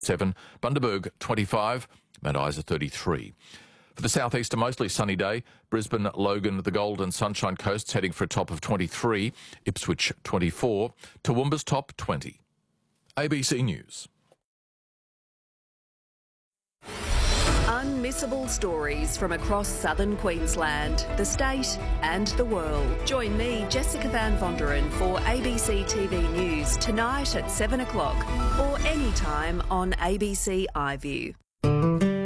7, Bundaberg 25, Mount Isa 33. For the southeast, a mostly sunny day. Brisbane, Logan, the Gold and Sunshine Coasts heading for a top of 23. Ipswich 24. Toowoomba's top 20. ABC News. Unmissable stories from across southern Queensland, the state and the world. Join me, Jessica Van Vonderen, for ABC TV News tonight at 7 o'clock or anytime on ABC iView.